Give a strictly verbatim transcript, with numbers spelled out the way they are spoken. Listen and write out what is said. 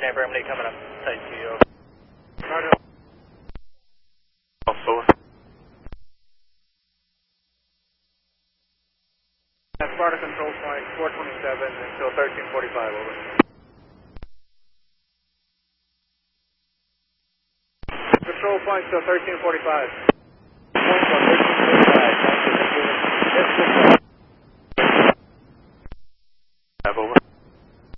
Denver, Emily coming up. Site to you. Roger. Also. Sparta control point four twenty-seven until thirteen forty-five, over. Control point till thirteen forty-five.